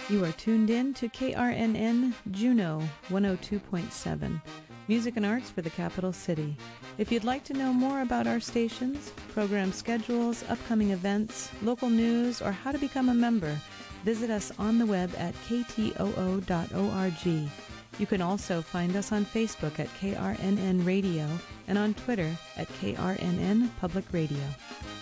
You are tuned in to KRNN Juneau 102.7, music and arts for the capital city. If you'd like to know more about our stations, program schedules, upcoming events, local news, or how to become a member, visit us on the web at ktoo.org. You can also find us on Facebook at KRNN Radio and on Twitter at KRNN Public Radio.